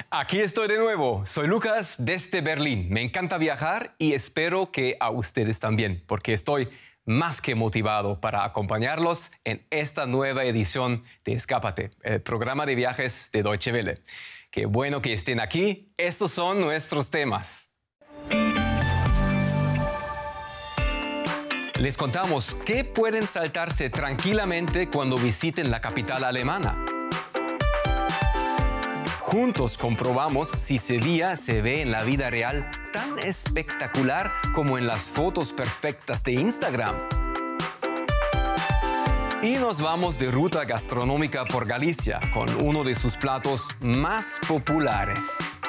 Aquí estoy de nuevo. Soy Lucas desde Berlín. Me encanta viajar y espero que a ustedes también, porque estoy más que motivado para acompañarlos en esta nueva edición de Escápate, el programa de viajes de Deutsche Welle. Qué bueno que estén aquí. Estos son nuestros temas. Les contamos qué pueden saltarse tranquilamente cuando visiten la capital alemana. Juntos comprobamos si Sevilla se ve en la vida real tan espectacular como en las fotos perfectas de Instagram. Y nos vamos de ruta gastronómica por Galicia con uno de sus platos más populares.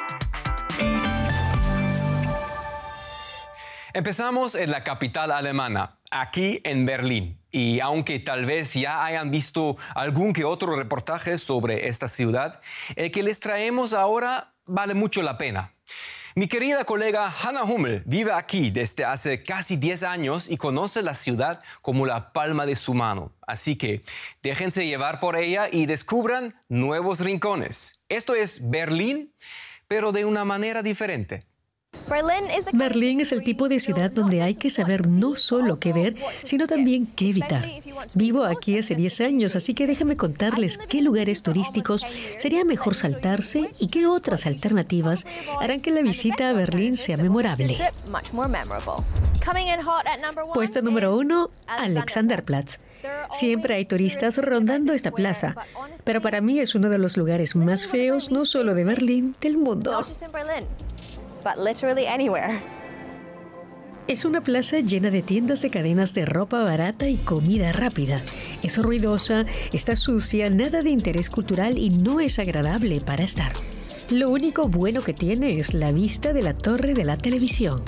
Empezamos en la capital alemana, aquí en Berlín. Y aunque tal vez ya hayan visto algún que otro reportaje sobre esta ciudad, el que les traemos ahora vale mucho la pena. Mi querida colega Hannah Hummel vive aquí desde hace casi 10 años y conoce la ciudad como la palma de su mano. Así que déjense llevar por ella y descubran nuevos rincones. Esto es Berlín, pero de una manera diferente. Berlín es el tipo de ciudad donde hay que saber no solo qué ver, sino también qué evitar. Vivo aquí hace 10 años, así que déjame contarles qué lugares turísticos sería mejor saltarse y qué otras alternativas harán que la visita a Berlín sea memorable. Puesto número 1, Alexanderplatz. Siempre hay turistas rondando esta plaza, pero para mí es uno de los lugares más feos, no solo de Berlín, del mundo. Es una plaza llena de tiendas de cadenas de ropa barata y comida rápida. Es ruidosa, está sucia, nada de interés cultural y no es agradable para estar. Lo único bueno que tiene es la vista de la torre de la televisión.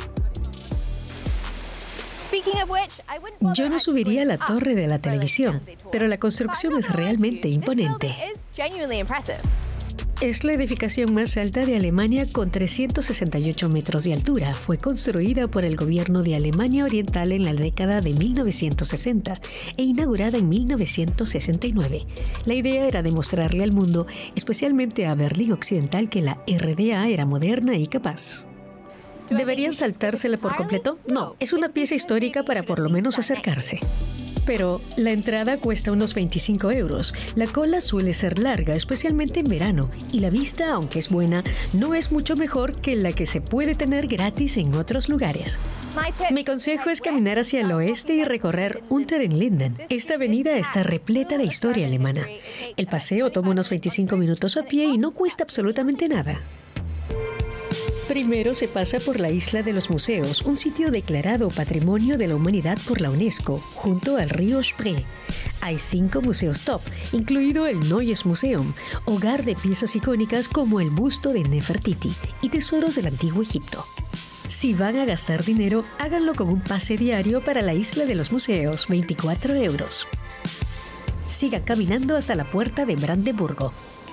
Yo no subiría a la torre de la televisión, pero la construcción es realmente imponente. Es la edificación más alta de Alemania con 368 metros de altura. Fue construida por el gobierno de Alemania Oriental en la década de 1960 e inaugurada en 1969. La idea era demostrarle al mundo, especialmente a Berlín Occidental, que la RDA era moderna y capaz. ¿Deberían saltársela por completo? No, es una pieza histórica para por lo menos acercarse. Pero la entrada cuesta unos 25 euros. La cola suele ser larga, especialmente en verano, y la vista, aunque es buena, no es mucho mejor que la que se puede tener gratis en otros lugares. Mi consejo es caminar hacia el oeste y recorrer Unter den Linden. Esta avenida está repleta de historia alemana. El paseo toma unos 25 minutos a pie y no cuesta absolutamente nada. Primero se pasa por la Isla de los Museos, un sitio declarado Patrimonio de la Humanidad por la UNESCO, junto al río Spree. Hay 5 museos top, incluido el Neues Museum, hogar de piezas icónicas como el busto de Nefertiti y tesoros del Antiguo Egipto. Si van a gastar dinero, háganlo con un pase diario para la Isla de los Museos, 24 euros. Sigan caminando hasta la puerta de Brandeburgo.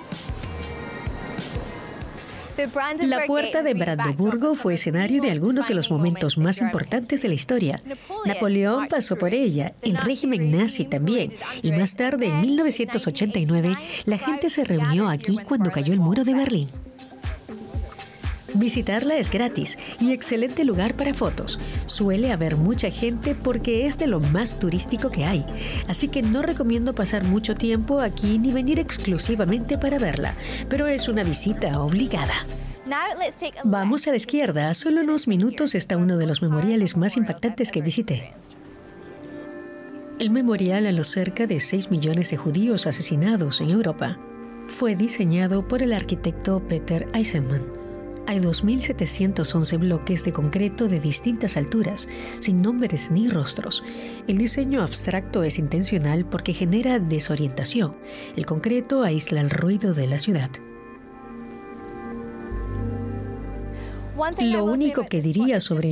La puerta de Brandeburgo fue escenario de algunos de los momentos más importantes de la historia. Napoleón pasó por ella, el régimen nazi también, y más tarde, en 1989, la gente se reunió aquí cuando cayó el muro de Berlín. Visitarla es gratis y excelente lugar para fotos. Suele haber mucha gente porque es de lo más turístico que hay, así que no recomiendo pasar mucho tiempo aquí ni venir exclusivamente para verla, pero es una visita obligada. Vamos a la izquierda, a solo unos minutos está uno de los memoriales más impactantes que visité. El memorial a los cerca de 6 millones de judíos asesinados en Europa fue diseñado por el arquitecto Peter Eisenman. Hay 2.711 bloques de concreto de distintas alturas, sin nombres ni rostros. El diseño abstracto es intencional porque genera desorientación. El concreto aísla el ruido de la ciudad. Lo único que diría sobre